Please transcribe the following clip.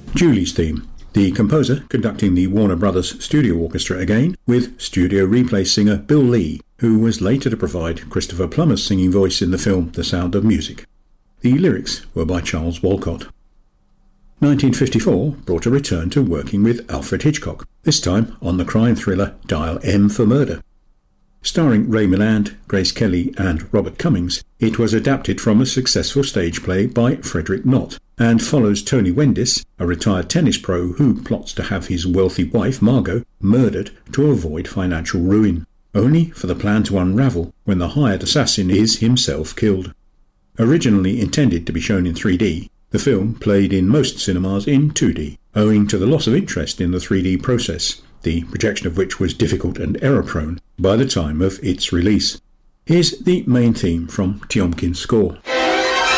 Julie's theme. The composer conducting the Warner Brothers Studio Orchestra again, with studio replay singer Bill Lee, who was later to provide Christopher Plummer's singing voice in the film The Sound of Music. The lyrics were by Charles Walcott. 1954 brought a return to working with Alfred Hitchcock, this time on the crime thriller Dial M for Murder. Starring Ray Milland, Grace Kelly and Robert Cummings, it was adapted from a successful stage play by Frederick Knott and follows Tony Wendis, a retired tennis pro who plots to have his wealthy wife, Margot, murdered to avoid financial ruin, only for the plan to unravel when the hired assassin is himself killed. Originally intended to be shown in 3D, the film played in most cinemas in 2D, owing to the loss of interest in the 3D process, the projection of which was difficult and error-prone by the time of its release. Here's the main theme from Tiomkin's score.